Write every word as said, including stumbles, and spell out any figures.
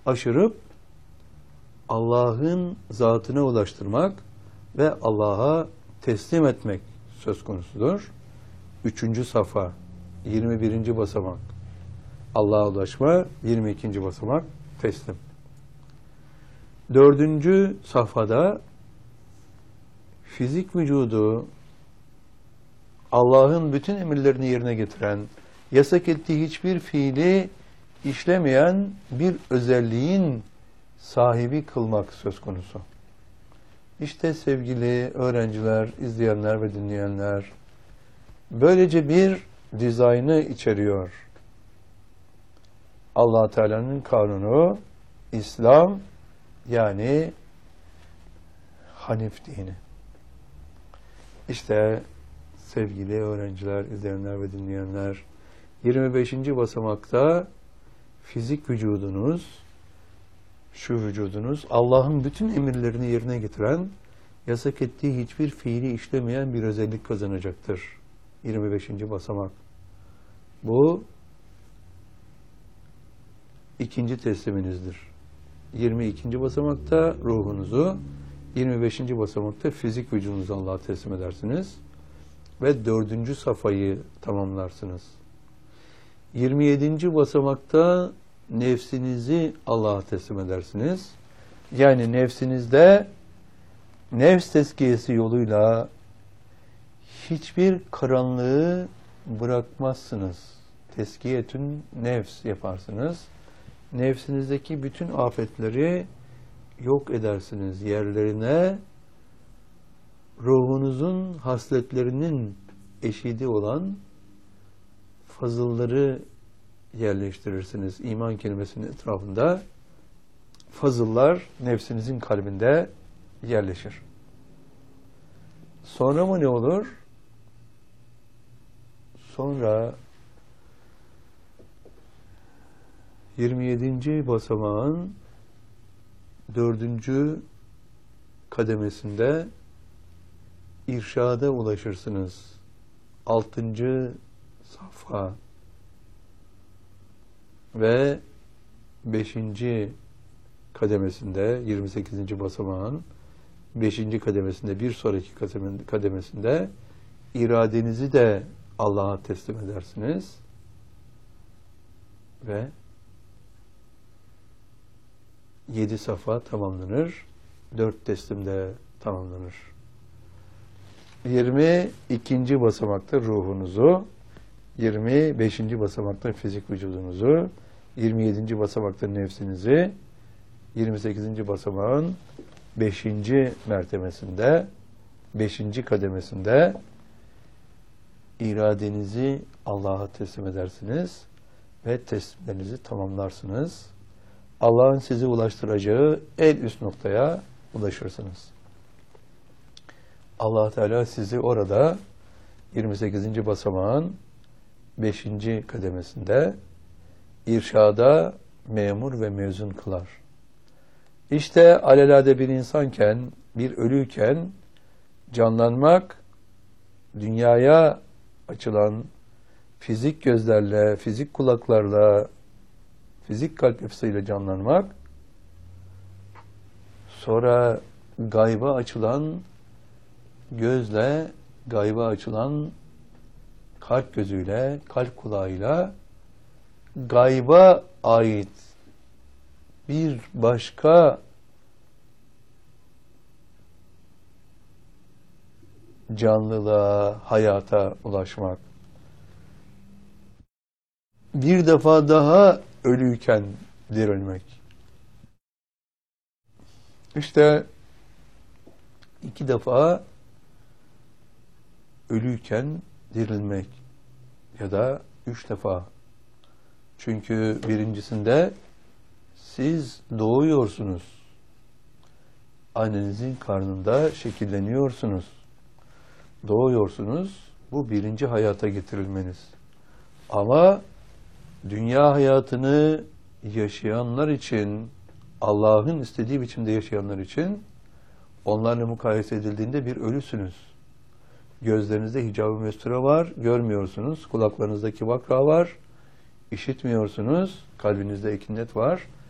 aşırıp Allah'ın zatına ulaştırmak ve Allah'a teslim etmek söz konusudur. Üçüncü safa, yirmi birinci basamak Allah'a ulaşma, yirmi ikinci basamak teslim. Dördüncü safhada fizik vücudu Allah'ın bütün emirlerini yerine getiren, yasak ettiği hiçbir fiili işlemeyen bir özelliğin sahibi kılmak söz konusu. İşte sevgili öğrenciler, izleyenler ve dinleyenler, böylece bir dizaynı içeriyor. Allah Teala'nın kanunu, İslam, yani Hanif dini. İşte sevgili öğrenciler, izleyenler ve dinleyenler, yirmi beşinci basamakta fizik vücudunuz, şu vücudunuz, Allah'ın bütün emirlerini yerine getiren, yasak ettiği hiçbir fiili işlemeyen bir özellik kazanacaktır. yirmi beşinci basamak. Bu ikinci tesliminizdir. yirmi ikinci basamakta ruhunuzu, yirmi beşinci basamakta fizik vücudunuzu Allah'a teslim edersiniz ve dördüncü safhayı tamamlarsınız. yirmi yedinci basamakta nefsinizi Allah'a teslim edersiniz. Yani nefsinizde nefs tezkiyesi yoluyla hiçbir karanlığı bırakmazsınız. Tezkiyetün nefs yaparsınız. Nefsinizdeki bütün afetleri yok edersiniz. Yerlerine ruhunuzun hasletlerinin eşidi olan fazılları yerleştirirsiniz. İman kelimesinin etrafında fazıllar nefsinizin kalbinde yerleşir. Sonra mı ne olur? Sonra yirmi yedinci basamağın dördüncü kademesinde irşada ulaşırsınız. Altıncı safha ve beşinci kademesinde, yirmi sekizinci basamağın beşinci kademesinde, bir sonraki kademesinde iradenizi de Allah'a teslim edersiniz ve yedi safa tamamlanır, dört teslimde tamamlanır. yirmi ikinci basamakta ruhunuzu, yirmi beşinci basamakta fizik vücudunuzu, yirmi yedinci basamakta nefsinizi, yirmi sekizinci basamağın beşinci mertebesinde, beşinci kademesinde iradenizi Allah'a teslim edersiniz ve teslimlerinizi tamamlarsınız. Allah'ın sizi ulaştıracağı en üst noktaya ulaşırsınız. Allah Teala sizi orada yirmi sekizinci basamağın beşinci kademesinde irşada memur ve mezun kılar. İşte alelade bir insanken, bir ölüyken canlanmak, dünyaya açılan fizik gözlerle, fizik kulaklarla, fizik kalp yapısıyla canlanmak, sonra gayba açılan gözle, gayba açılan kalp gözüyle, kalp kulağıyla gayba ait bir başka canlılığa, hayata ulaşmak. Bir defa daha ölüyken dirilmek. İşte iki defa ölüyken dirilmek ya da üç defa. Çünkü birincisinde siz doğuyorsunuz. Annenizin karnında şekilleniyorsunuz. Doğuyorsunuz. Bu birinci hayata getirilmeniz. Ama dünya hayatını yaşayanlar için, Allah'ın istediği biçimde yaşayanlar için onlarla mukayese edildiğinde bir ölüsünüz. Gözlerinizde hicab-ı mesture var, görmüyorsunuz. Kulaklarınızdaki vakra var, işitmiyorsunuz. Kalbinizde ekinnet var.